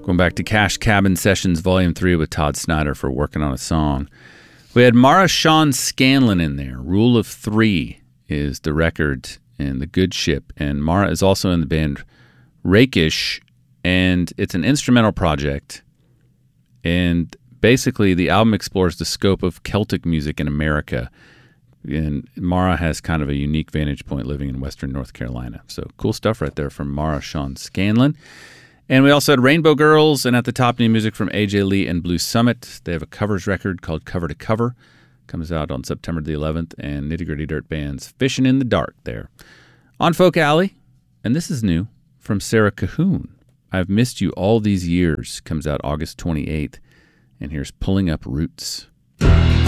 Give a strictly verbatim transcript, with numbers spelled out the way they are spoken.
Going back to Cash Cabin Sessions Volume three with Todd Snyder for working on a song. We had Mara Sean Scanlon in there. Rule of Three is the record and The Good Ship. And Mara is also in the band Rakish, and it's an instrumental project. And basically, the album explores the scope of Celtic music in America. And Mara has kind of a unique vantage point living in Western North Carolina. So cool stuff right there from Mara Sean Scanlon. And we also had Rainbow Girls, and at the top, new music from A J Lee and Blue Summit. They have a covers record called Cover to Cover. Comes out on September the eleventh, and Nitty Gritty Dirt Band's Fishing in the Dark there. On Folk Alley, and this is new, from Sarah Cahoon. I've Missed You All These Years comes out August twenty-eighth, and here's Pulling Up Roots.